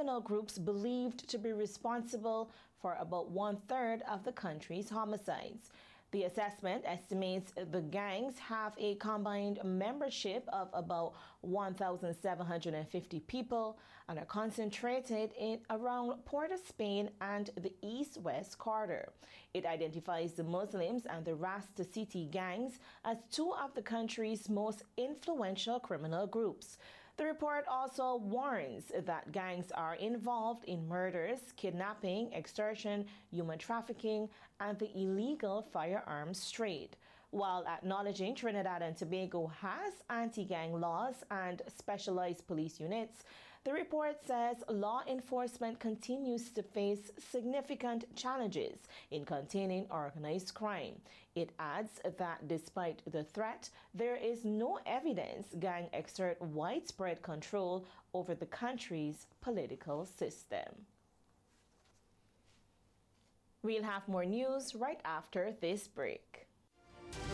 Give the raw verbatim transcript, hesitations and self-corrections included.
criminal groups believed to be responsible for about one-third of the country's homicides. The assessment estimates the gangs have a combined membership of about one thousand seven hundred fifty people and are concentrated in around Port of Spain and the East-West corridor. It identifies the Muslims and the Rasta City gangs as two of the country's most influential criminal groups. The report also warns that gangs are involved in murders, kidnapping, extortion, human trafficking, and the illegal firearms trade. While acknowledging Trinidad and Tobago has anti-gang laws and specialized police units, the report says law enforcement continues to face significant challenges in containing organized crime. It adds that despite the threat, there is no evidence gangs exert widespread control over the country's political system. We'll have more news right after this break.